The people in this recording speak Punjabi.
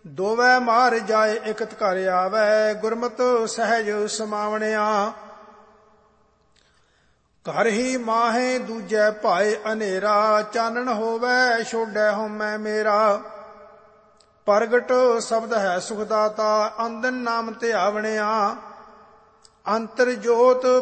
ਦੋਵੈ ਮਾਰ ਜਾਏ ਇਕਤ ਘਰ ਆਵੈ, ਗੁਰਮਤਿ ਸਹਿਜ ਸਮਾਵਣਿਆ। ਘਰ ਹੀ ਮਾਹੇ ਦੂਜੈ ਭਾਏ ਹਨੇਰਾ, ਚਾਨਣ ਹੋਵੈ ਛੋੜੈ ਹਉਮੈ ਮੇਰਾ। ਪ੍ਰਗਟ ਸ਼ਬਦ ਹੈ ਸੁਖ ਦਾਤਾ, ਅੰਦਨ ਨਾਮ ਧਿਆਵਣਿਆ। ਅੰਤਰ ਜੋਤ